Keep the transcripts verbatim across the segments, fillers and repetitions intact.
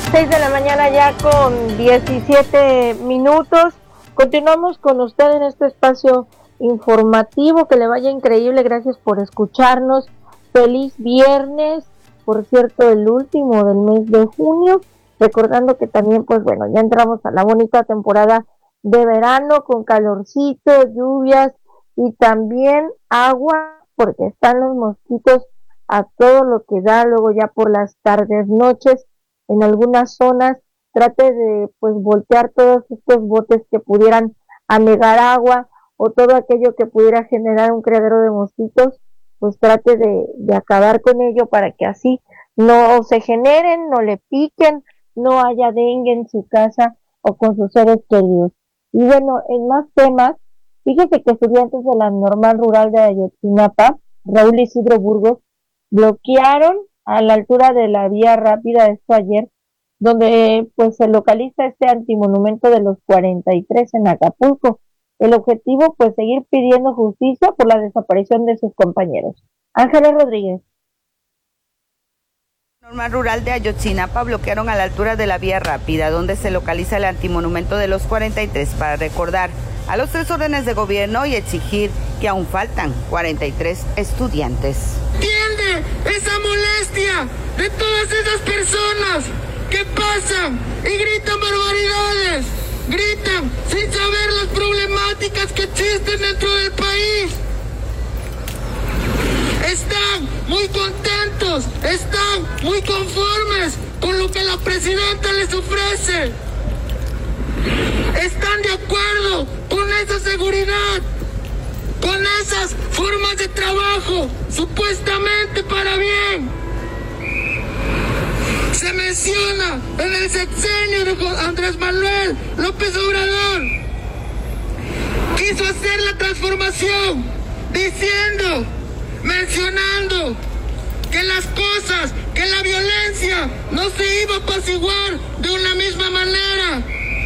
seis de la mañana ya con diecisiete minutos. Continuamos con usted en este espacio informativo. Que le vaya increíble. Gracias por escucharnos. Feliz viernes. Por cierto, el último del mes de junio. Recordando que también, pues bueno, ya entramos a la bonita temporada de verano con calorcito, lluvias y también agua, porque están los mosquitos a todo lo que da. Luego ya por las tardes, noches, en algunas zonas, trate de pues voltear todos estos botes que pudieran anegar agua o todo aquello que pudiera generar un criadero de mosquitos, pues trate de, de acabar con ello para que así no se generen, no le piquen, no haya dengue en su casa o con sus seres queridos. Y bueno, en más temas, fíjese que estudiantes de la Normal Rural de Ayotzinapa, Raúl Isidro Burgos, bloquearon a la altura de la vía rápida, esto ayer, donde pues se localiza este antimonumento de los cuarenta y tres en Acapulco. El objetivo, pues seguir pidiendo justicia por la desaparición de sus compañeros. Ángeles Rodríguez. Normal Rural de Ayotzinapa bloquearon a la altura de la vía rápida, donde se localiza el antimonumento de los cuarenta y tres, para recordar a los tres órdenes de gobierno y exigir que aún faltan cuarenta y tres estudiantes. Entiende esa molestia de todas esas personas que pasan y gritan barbaridades, gritan sin saber las problemáticas que existen dentro del país. Están muy contentos, están muy conformes con lo que la presidenta les ofrece. Están de acuerdo con esa seguridad, con esas formas de trabajo, supuestamente para bien. Se menciona en el sexenio de Andrés Manuel López Obrador. Quiso hacer la transformación diciendo, mencionando que las cosas, que la violencia no se iba a apaciguar de una misma manera.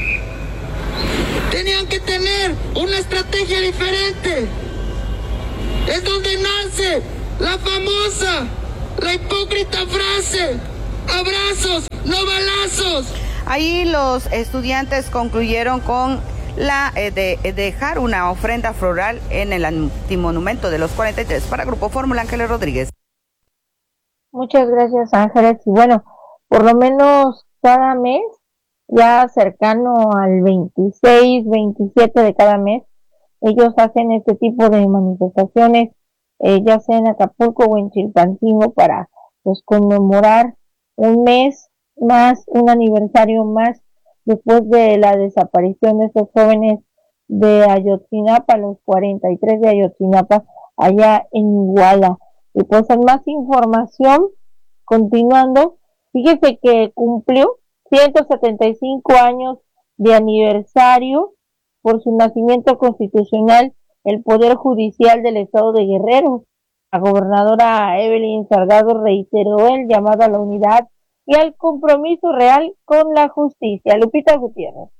Tenían que tener una estrategia diferente. Es donde nace la famosa, la hipócrita frase: abrazos, no balazos. Ahí los estudiantes concluyeron con la eh, de, de dejar una ofrenda floral en el antimonumento de los cuarenta y tres. Para Grupo Fórmula, Ángeles Rodríguez. Muchas gracias, Ángeles. Y bueno, por lo menos cada mes, ya cercano al veintiséis, veintisiete de cada mes, ellos hacen este tipo de manifestaciones, eh, ya sea en Acapulco o en Chilpancingo, para pues conmemorar un mes más, un aniversario más después de la desaparición de estos jóvenes de Ayotzinapa, los cuarenta y tres de Ayotzinapa, allá en Iguala. Y pues en más información, continuando, fíjese que cumplió ciento setenta y cinco años de aniversario por su nacimiento constitucional el Poder Judicial del Estado de Guerrero. La gobernadora Evelyn Salgado reiteró el llamado a la unidad y al compromiso real con la justicia. Lupita Gutiérrez.